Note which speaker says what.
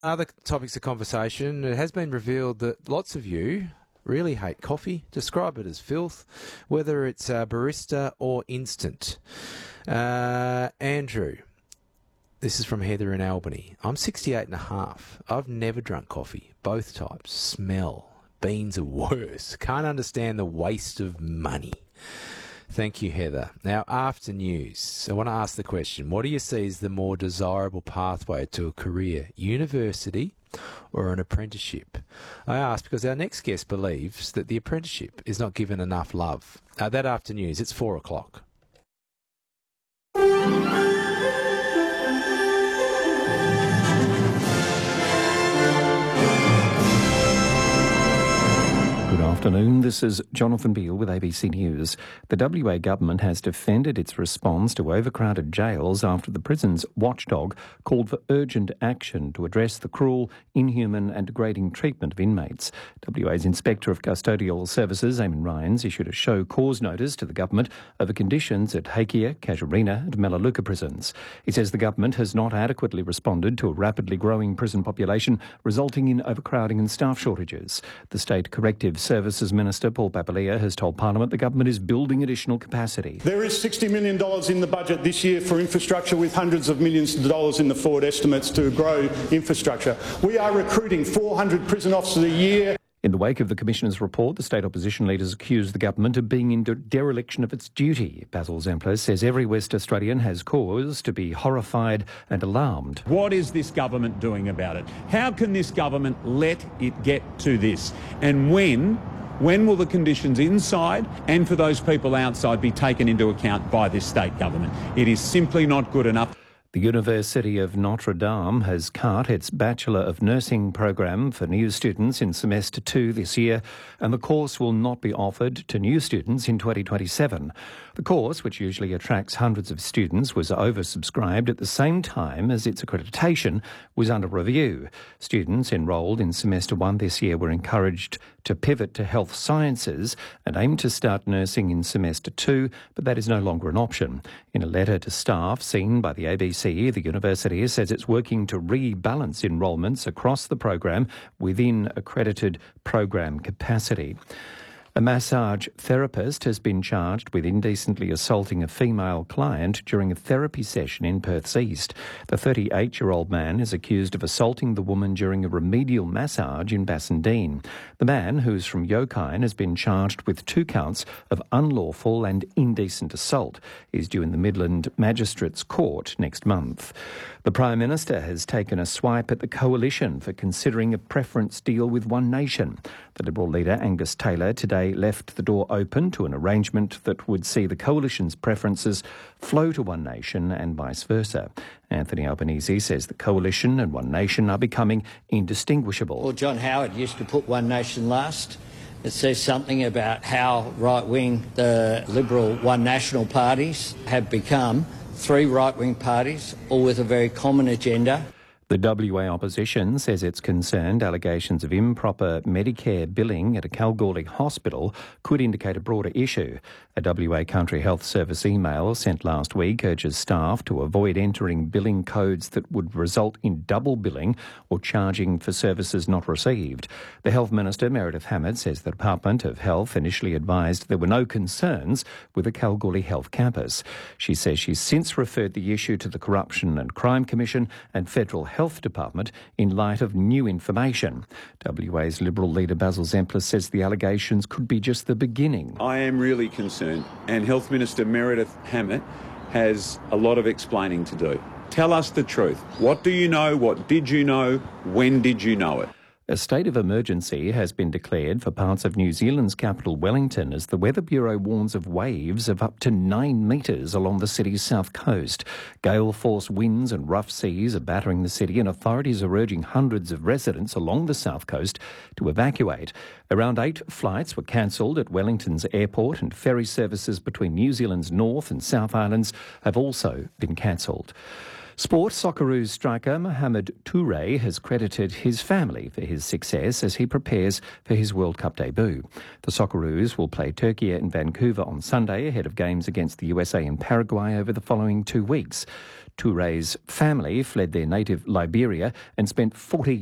Speaker 1: Other topics of conversation, it has been revealed that lots of you really hate coffee, describe it as filth, whether it's barista or instant. Andrew, this is from Heather in Albany. I'm 68 and a half. I've never drunk coffee. Both types. Smell. Beans are worse. Can't understand the waste of money. Thank you, Heather. Now, after news, I want to ask the question, what do you see as the more desirable pathway to a career, university or an apprenticeship? I ask because our next guest believes that the apprenticeship is not given enough love. That after news, it's 4 o'clock.
Speaker 2: Good afternoon, this is Jonathan Beale with ABC News. The WA government has defended its response to overcrowded jails after the prison's watchdog called for urgent action to address the cruel, inhuman and degrading treatment of inmates. WA's Inspector of Custodial Services, Eamon Ryans, issued a show cause notice to the government over conditions at Hakea, Casuarina and Melaleuca prisons. He says the government has not adequately responded to a rapidly growing prison population, resulting in overcrowding and staff shortages. The State Corrective Services Minister Paul Papalia has told Parliament the government is building additional capacity.
Speaker 3: There is $60 million in the budget this year for infrastructure, with hundreds of millions of dollars in the forward estimates to grow infrastructure. We are recruiting 400 prison officers a year.
Speaker 2: In the wake of the Commissioner's report, the state opposition leaders accused the government of being in dereliction of its duty. Basil Zempler says every West Australian has cause to be horrified and alarmed.
Speaker 4: What is this government doing about it? How can this government let it get to this? And when will the conditions inside and for those people outside be taken into account by this state government? It is simply not good enough.
Speaker 2: The University of Notre Dame has cut its Bachelor of Nursing program for new students in Semester 2 this year, and the course will not be offered to new students in 2027. The course, which usually attracts hundreds of students, was oversubscribed at the same time as its accreditation was under review. Students enrolled in Semester 1 this year were encouraged to pivot to health sciences and aim to start nursing in Semester 2, but that is no longer an option. In a letter to staff seen by the ABC, the university says it's working to rebalance enrolments across the program within accredited program capacity. A massage therapist has been charged with indecently assaulting a female client during a therapy session in Perth's East. The 38-year-old man is accused of assaulting the woman during a remedial massage in Bassendean. The man, who's from Yokine, has been charged with 2 counts of unlawful and indecent assault. He's due in the Midland Magistrates Court next month. The Prime Minister has taken a swipe at the Coalition for considering a preference deal with One Nation. The Liberal leader, Angus Taylor, today left the door open to an arrangement that would see the Coalition's preferences flow to One Nation and vice versa. Anthony Albanese says the Coalition and One Nation are becoming indistinguishable.
Speaker 5: Well, John Howard used to put One Nation last. It says something about how right-wing the Liberal One National parties have become 3 right-wing parties, all with a very common agenda.
Speaker 2: The WA opposition says it's concerned allegations of improper Medicare billing at a Kalgoorlie hospital could indicate a broader issue. A WA Country Health Service email sent last week urges staff to avoid entering billing codes that would result in double billing or charging for services not received. The Health Minister, Meredith Hammett, says the Department of Health initially advised there were no concerns with the Kalgoorlie Health campus. She says she's since referred the issue to the Corruption and Crime Commission and Federal Health Department in light of new information. WA's Liberal leader Basil Zempler says the allegations could be just the beginning.
Speaker 4: I am really concerned, and Health Minister Meredith Hammett has a lot of explaining to do. Tell us the truth. What do you know? What did you know? When did you know it?
Speaker 2: A state of emergency has been declared for parts of New Zealand's capital, Wellington, as the Weather Bureau warns of waves of up to 9 metres along the city's south coast. Gale-force winds and rough seas are battering the city, and authorities are urging hundreds of residents along the south coast to evacuate. Around 8 flights were cancelled at Wellington's airport, and ferry services between New Zealand's North and South Islands have also been cancelled. Sport Socceroos striker Mohamed Touré has credited his family for his success as he prepares for his World Cup debut. The Socceroos will play Turkey in Vancouver on Sunday ahead of games against the USA and Paraguay over the following 2 weeks. Touré's family fled their native Liberia and spent 40